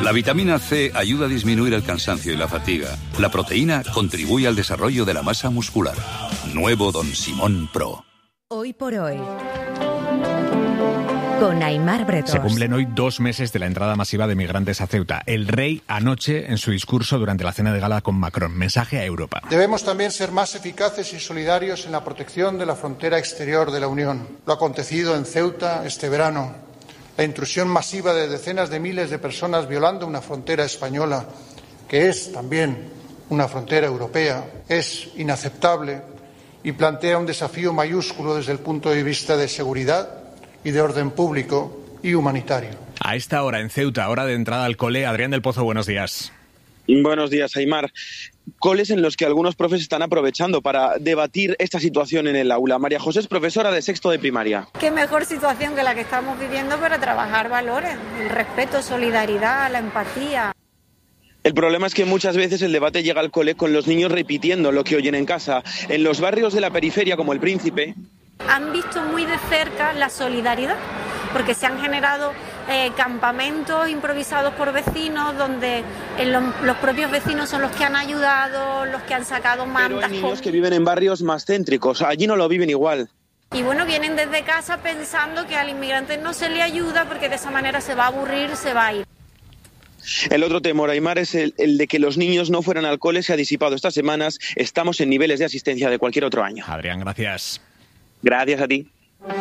La vitamina C ayuda a disminuir el cansancio y la fatiga. La proteína contribuye al desarrollo de la masa muscular. Nuevo Don Simón Pro. Hoy por hoy, con Aimar Bretós. Se cumplen hoy 2 meses de la entrada masiva de migrantes a Ceuta. El rey anoche en su discurso durante la cena de gala con Macron. Mensaje a Europa. Debemos también ser más eficaces y solidarios en la protección de la frontera exterior de la Unión. Lo acontecido en Ceuta este verano, la intrusión masiva de decenas de miles de personas violando una frontera española, que es también una frontera europea, es inaceptable y plantea un desafío mayúsculo desde el punto de vista de seguridad y de orden público y humanitario. A esta hora en Ceuta, hora de entrada al cole, Adrián del Pozo, buenos días. Buenos días, Aimar. Coles en los que algunos profes están aprovechando para debatir esta situación en el aula. María José es profesora de sexto de primaria. Qué mejor situación que la que estamos viviendo para trabajar valores, el respeto, solidaridad, la empatía. El problema es que muchas veces el debate llega al cole con los niños repitiendo lo que oyen en casa. En los barrios de la periferia, como El Príncipe, han visto muy de cerca la solidaridad, porque se han generado campamentos improvisados por vecinos, donde los propios vecinos son los que han ayudado, los que han sacado mantas. Pero hay niños que viven en barrios más céntricos, allí no lo viven igual. Y bueno, vienen desde casa pensando que al inmigrante no se le ayuda porque de esa manera se va a aburrir, se va a ir. El otro temor, Aimar, es el de que los niños no fueran al cole. Se ha disipado estas semanas. Estamos en niveles de asistencia de cualquier otro año. Adrián, gracias. Gracias a ti.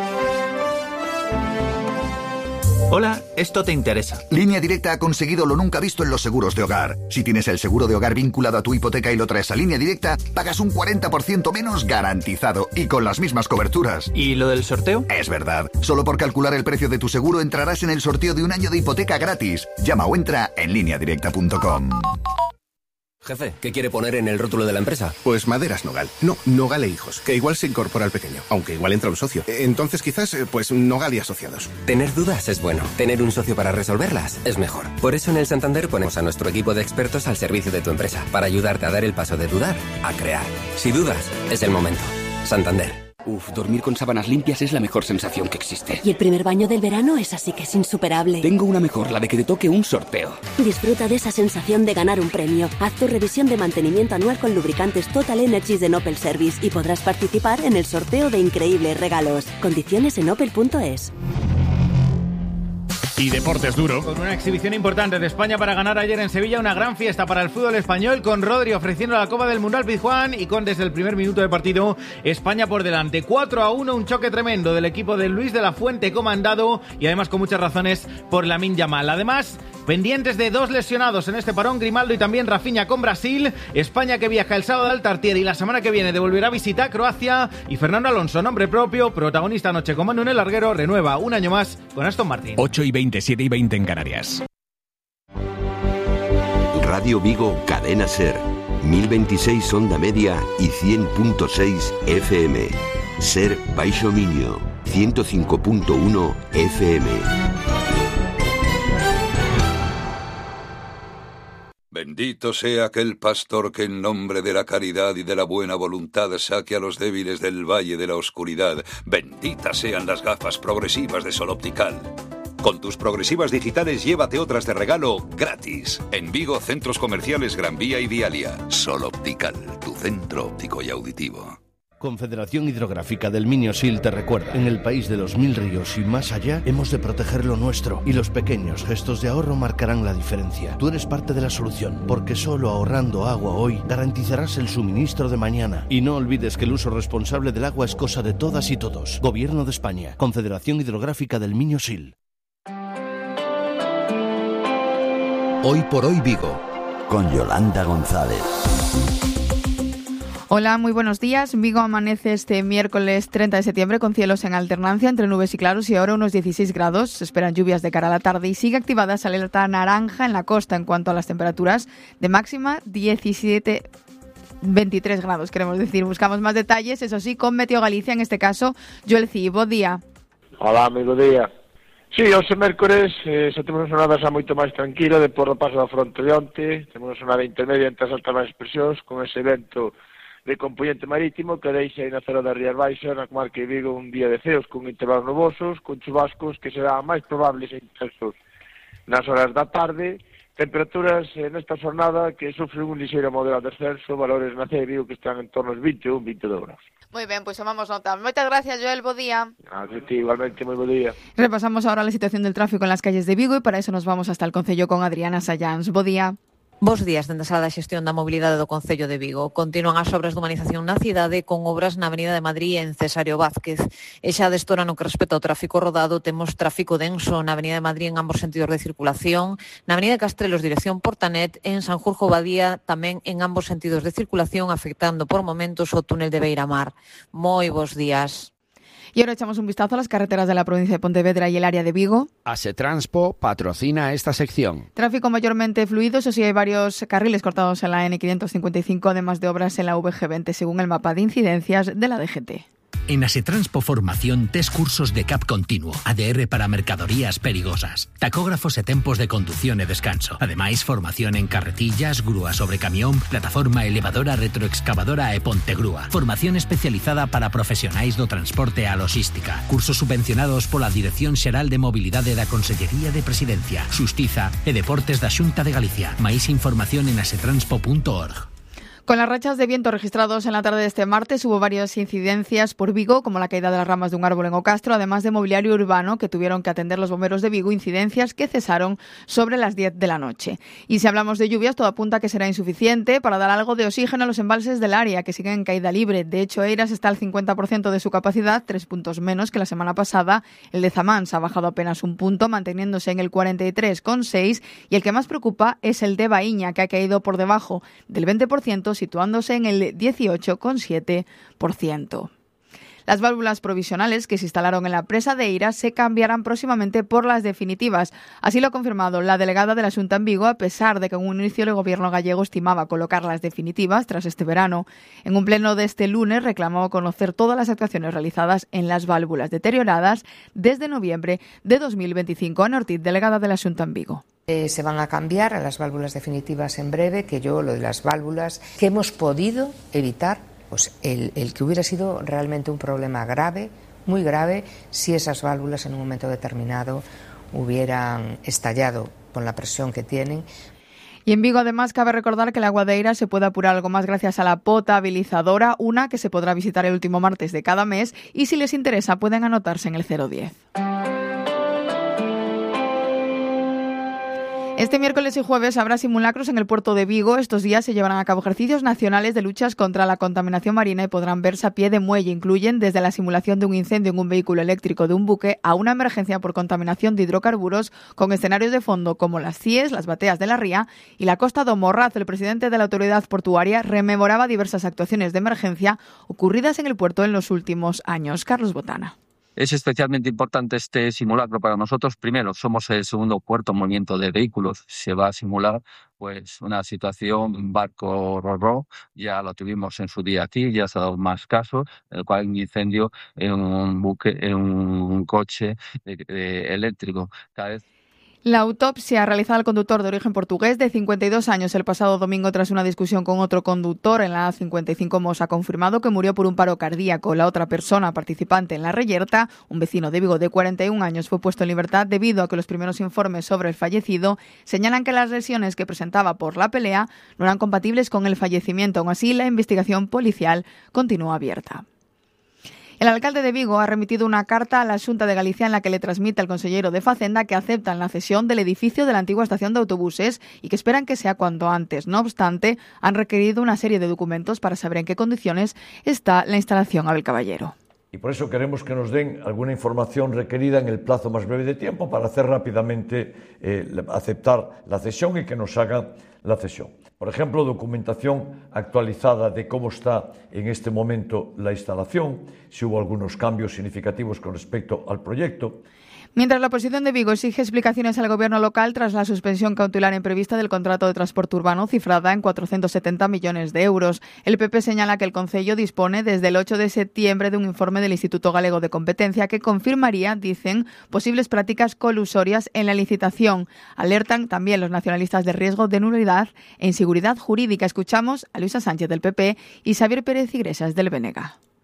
Hola, esto te interesa. Línea Directa ha conseguido lo nunca visto en los seguros de hogar. Si tienes el seguro de hogar vinculado a tu hipoteca y lo traes a Línea Directa, pagas un 40% menos garantizado y con las mismas coberturas. ¿Y lo del sorteo? Es verdad. Solo por calcular el precio de tu seguro entrarás en el sorteo de un año de hipoteca gratis. Llama o entra en lineadirecta.com. Jefe, ¿qué quiere poner en el rótulo de la empresa? Pues Maderas Nogal. No, Nogal e Hijos, que igual se incorpora al pequeño, aunque igual entra un socio. Entonces quizás, pues Nogal y Asociados. Tener dudas es bueno. Tener un socio para resolverlas es mejor. Por eso en el Santander ponemos a nuestro equipo de expertos al servicio de tu empresa, para ayudarte a dar el paso de dudar a crear. Si dudas, es el momento. Santander. Dormir con sábanas limpias es la mejor sensación que existe. Y el primer baño del verano es así que es insuperable. Tengo una mejor, la de que te toque un sorteo. Disfruta de esa sensación de ganar un premio. Haz tu revisión de mantenimiento anual con lubricantes Total Energies de Opel Service y podrás participar en el sorteo de increíbles regalos. Condiciones en opel.es. Y deportes duro. Con una exhibición importante de España para ganar ayer en Sevilla, una gran fiesta para el fútbol español, con Rodri ofreciendo la Copa del Mundo al Pizjuán y con desde el primer minuto de partido España por delante. 4-1, un choque tremendo del equipo de Luis de la Fuente comandado y además con muchas razones por Lamine Yamal. Además, pendientes de 2 lesionados en este parón, Grimaldo y también Rafinha con Brasil. España que viaja el sábado al Tartiere y la semana que viene devolverá visita a Croacia. Y Fernando Alonso, nombre propio, protagonista anoche con Manu en el larguero, renueva un año más con Aston Martin. 8:20, 7:20 en Canarias. Radio Vigo, Cadena Ser, 1026 onda media y 100.6 FM. Ser Baixo Miño, 105.1 FM. Bendito sea aquel pastor que en nombre de la caridad y de la buena voluntad saque a los débiles del valle de la oscuridad. Benditas sean las gafas progresivas de Sol Optical. Con tus progresivas digitales llévate otras de regalo gratis. En Vigo, centros comerciales Gran Vía y Vialia. Sol Optical, tu centro óptico y auditivo. Confederación Hidrográfica del Minho-Sil te recuerda, en el país de los 1000 ríos y más allá, hemos de proteger lo nuestro y los pequeños gestos de ahorro marcarán la diferencia. Tú eres parte de la solución, porque solo ahorrando agua hoy garantizarás el suministro de mañana. Y no olvides que el uso responsable del agua es cosa de todas y todos. Gobierno de España, Confederación Hidrográfica del Minho-Sil. Hoy por hoy Vigo, con Yolanda González. Hola, muy buenos días. Vigo amanece este miércoles 30 de septiembre con cielos en alternancia entre nubes y claros y ahora unos 16 grados. Se esperan lluvias de cara a la tarde y sigue activada esa alerta naranja en la costa en cuanto a las temperaturas de máxima 23 grados, queremos decir. Buscamos más detalles, eso sí, con Meteo Galicia, en este caso, Joel Cid. Bo día. Hola, amigo día. Sí, hoxe mércores xa temos unha dasa moito máis tranquila depois do paso da fronte de onte. Temos unha de intermedia entre as altas máis presións con ese vento de componente marítimo que deixa aí na zona das Rías Baixas, na comarca de Vigo, un día de ceos con intervalos nubosos, con chubascos que serán máis probables e intensos nas horas da tarde, Temperaturas nesta xornada que sufren un lixeiro moderado descenso, valores na Cea de Vigo que están en torno aos 21, 22 graus. Moi ben, pois tomamos nota. Moitas gracias, Joel, bo día. A ti, igualmente, moi bo día. Repasamos ahora la situación del tráfico en las calles de Vigo y para eso nos vamos hasta el concello con Adriana Sayans. Bo día. Bos días, dende a Sala da Xestión da Mobilidade do Concello de Vigo. Continúan as obras de humanización na cidade con obras na Avenida de Madrid en Cesario Vázquez. E xa destora no que respecta ao tráfico rodado, temos tráfico denso na Avenida de Madrid en ambos sentidos de circulación, na Avenida de Castrelos dirección Portanet, en Sanjurjo Badía tamén en ambos sentidos de circulación, afectando por momentos o túnel de Beiramar. Moi bos días. Y ahora echamos un vistazo a las carreteras de la provincia de Pontevedra y el área de Vigo. Asetranspo patrocina esta sección. Tráfico mayormente fluido, eso sí hay varios carriles cortados en la N555, además de obras en la VG20, según el mapa de incidencias de la DGT. En Asetranspo Formación, 3 cursos de CAP continuo, ADR para mercadorías perigosas, tacógrafos e tempos de conducción e descanso. Ademais, formación en carretillas, grúa sobre camión, plataforma elevadora, retroexcavadora e pontegrúa. Formación especializada para profesionais do transporte e a logística. Cursos subvencionados pola Dirección Xeral de Mobilidade da Consellería de Presidencia, Xustiza e Deportes da Xunta de Galicia. Máis información en asetranspo.org. Con las rachas de viento registrados en la tarde de este martes, hubo varias incidencias por Vigo, como la caída de las ramas de un árbol en Ocastro, además de mobiliario urbano que tuvieron que atender los bomberos de Vigo, incidencias que cesaron sobre las 10 de la noche. Y si hablamos de lluvias, todo apunta a que será insuficiente para dar algo de oxígeno a los embalses del área, que siguen en caída libre. De hecho, Eiras está al 50% de su capacidad, 3 puntos menos que la semana pasada. El de Zamans ha bajado apenas un punto, manteniéndose en el 43,6, y el que más preocupa es el de Baíña, que ha caído por debajo del 20%, situándose en el 18,7%. Las válvulas provisionales que se instalaron en la presa de Eiras se cambiarán próximamente por las definitivas. Así lo ha confirmado la delegada de la Xunta en Vigo, a pesar de que en un inicio el gobierno gallego estimaba colocar las definitivas tras este verano. En un pleno de este lunes reclamó conocer todas las actuaciones realizadas en las válvulas deterioradas desde noviembre de 2025. Ana Ortiz, delegada de la Xunta en Vigo. Se van a cambiar a las válvulas definitivas en breve, que yo lo de las válvulas que hemos podido evitar, pues el que hubiera sido realmente un problema grave, muy grave, si esas válvulas en un momento determinado hubieran estallado con la presión que tienen. Y en Vigo, además, cabe recordar que el agua de Eiras se puede apurar algo más gracias a la potabilizadora, una que se podrá visitar el último martes de cada mes, y si les interesa pueden anotarse en el 010. Este miércoles y jueves habrá simulacros en el puerto de Vigo. Estos días se llevarán a cabo ejercicios nacionales de luchas contra la contaminación marina y podrán verse a pie de muelle. Incluyen desde la simulación de un incendio en un vehículo eléctrico de un buque a una emergencia por contaminación de hidrocarburos, con escenarios de fondo como las CIES, las bateas de la Ría y la Costa do Morraz. El presidente de la autoridad portuaria rememoraba diversas actuaciones de emergencia ocurridas en el puerto en los últimos años. Carlos Botana. Es especialmente importante este simulacro para nosotros. Primero, somos el segundo puerto en movimiento de vehículos. Se va a simular pues una situación, un barco ro-ro, ya lo tuvimos en su día aquí, ya se ha dado más casos, el cual un incendio en un buque, en un coche eléctrico. Cada vez. La autopsia realizada al conductor de origen portugués de 52 años el pasado domingo tras una discusión con otro conductor en la A55 Mos ha confirmado que murió por un paro cardíaco. La otra persona participante en la reyerta, un vecino de Vigo de 41 años, fue puesto en libertad debido a que los primeros informes sobre el fallecido señalan que las lesiones que presentaba por la pelea no eran compatibles con el fallecimiento. Aún así, la investigación policial continúa abierta. El alcalde de Vigo ha remitido una carta a la Xunta de Galicia en la que le transmite al consellero de Facenda que aceptan la cesión del edificio de la antigua estación de autobuses y que esperan que sea cuanto antes. No obstante, han requerido una serie de documentos para saber en qué condiciones está la instalación Abel Caballero. Y por eso queremos que nos den alguna información requerida en el plazo más breve de tiempo para hacer rápidamente aceptar la cesión y que nos hagan la cesión. Por ejemplo, documentación actualizada de cómo está en este momento la instalación, si hubo algunos cambios significativos con respecto al proyecto. Mientras la oposición de Vigo exige explicaciones al gobierno local tras la suspensión cautelar imprevista del contrato de transporte urbano cifrada en 470 millones de euros. El PP señala que el concello dispone desde el 8 de septiembre de un informe del Instituto Galego de Competencia que confirmaría, dicen, posibles prácticas colusorias en la licitación. Alertan también los nacionalistas de riesgo de nulidad e inseguridad jurídica. Escuchamos a Luisa Sánchez del PP y Xavier Pérez Iglesias del BNG.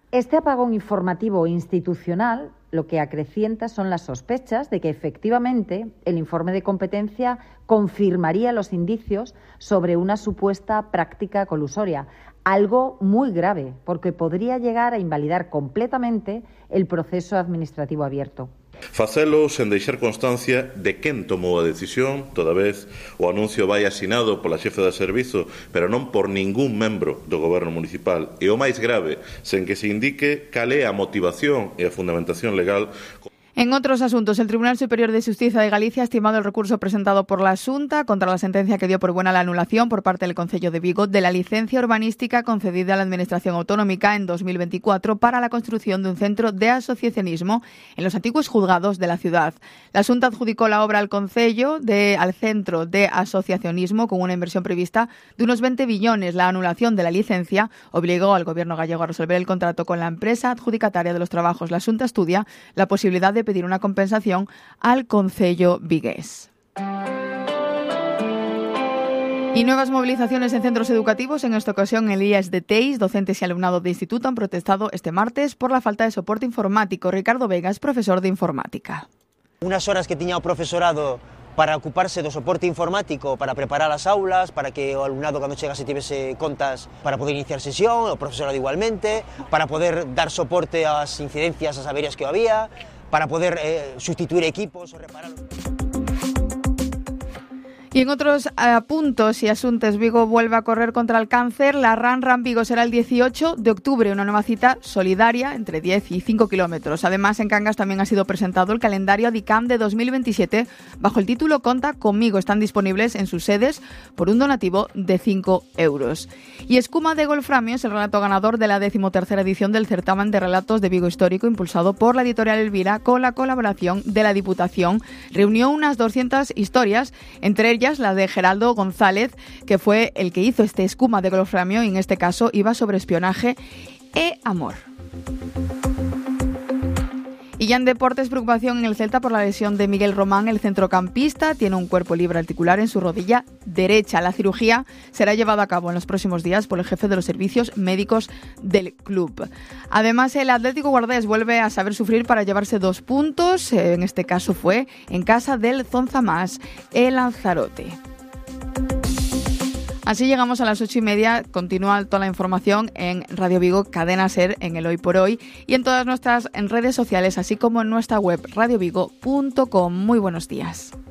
Este apagón informativo institucional lo que acrecienta son las sospechas de que efectivamente el informe de competencia confirmaría los indicios sobre una supuesta práctica colusoria. Algo muy grave, porque podría llegar a invalidar completamente el proceso administrativo abierto. Facelo sen deixar constancia de quen tomou a decisión, toda vez o anuncio vai asinado pola xefe de servizo, pero non por ningún membro do goberno municipal. E o máis grave, sen que se indique cal é a motivación e a fundamentación legal. En otros asuntos, el Tribunal Superior de Justicia de Galicia ha estimado el recurso presentado por la Xunta contra la sentencia que dio por buena la anulación por parte del Concello de Vigo de la licencia urbanística concedida a la Administración Autonómica en 2024 para la construcción de un centro de asociacionismo en los antiguos juzgados de la ciudad. La Xunta adjudicó la obra al Concello al Centro de Asociacionismo con una inversión prevista de unos 20 billones. La anulación de la licencia obligó al Gobierno gallego a resolver el contrato con la empresa adjudicataria de los trabajos. La Xunta estudia la posibilidad de pedir una compensación al Concello vigués. Y nuevas movilizaciones en centros educativos. En esta ocasión, el IES de Teis, docentes y alumnado de instituto han protestado este martes por la falta de soporte informático. Ricardo Vega es profesor de informática. Unas horas que tiña o profesorado para ocuparse do soporte informático, para preparar as aulas, para que o alumnado cando chegase tivese contas para poder iniciar sesión, o profesorado igualmente, para poder dar soporte ás incidencias, ás averías que había, para poder sustituir equipos o reparar. Y en otros puntos y asuntos, Vigo vuelve a correr contra el cáncer. La Run Vigo será el 18 de octubre, una nueva cita solidaria entre 10 y 5 kilómetros. Además, en Cangas también ha sido presentado el calendario Adicam de 2027 bajo el título Conta conmigo. Están disponibles en sus sedes por un donativo de 5 euros. Y Escuma de Golframio es el relato ganador de la 13ª edición del certamen de relatos de Vigo Histórico, impulsado por la editorial Elvira con la colaboración de la Diputación. Reunió unas 200 historias, entre ellas la de Geraldo González, que fue el que hizo este Escuma de Golframio, y en este caso iba sobre espionaje e amor. Y ya en deportes, preocupación en el Celta por la lesión de Miguel Román, el centrocampista. Tiene un cuerpo libre articular en su rodilla derecha. La cirugía será llevada a cabo en los próximos días por el jefe de los servicios médicos del club. Además, el Atlético Guardés vuelve a saber sufrir para llevarse 2 puntos. En este caso fue en casa del Zonzamás, el Lanzarote. Así llegamos a las 8:30. Continúa toda la información en Radio Vigo, Cadena SER, en el Hoy por Hoy y en todas nuestras redes sociales, así como en nuestra web radiovigo.com. Muy buenos días.